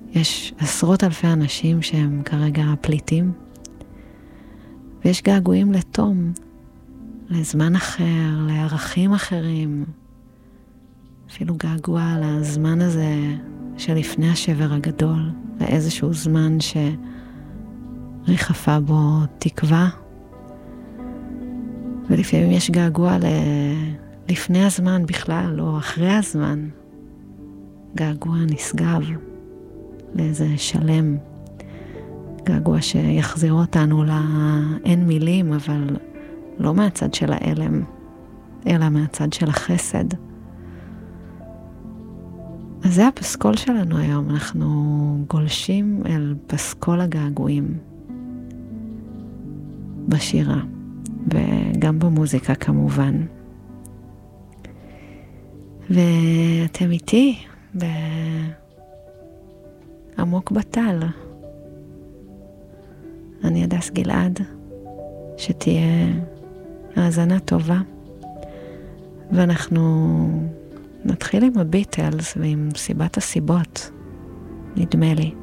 יש עשרות אלפי אנשים שהם כרגע פליטים, ויש געגועים לתום, לזמן אחר, לערכים אחרים, אפילו געגוע לזמן הזה שלפני השבר הגדול, לאיזשהו זמן שריחפה בו תקווה, ולפעמים יש געגוע לפני הזמן בכלל, או אחרי הזמן, געגוע נשגב לאיזה שלם, געגוע שיחזיר אותנו לאין מילים, אבל לא מהצד של האלם, אלא מהצד של החסד. אז זה הפסקול שלנו היום, אנחנו גולשים אל פסקול הגעגועים בשירה וגם במוזיקה כמובן. ואתם איתי עמוק בטל. אני הדס גלעד, שתהיה האזנה טובה, ואנחנו נתחיל עם הביטלס ועם סיבת הסיבות, נדמה לי.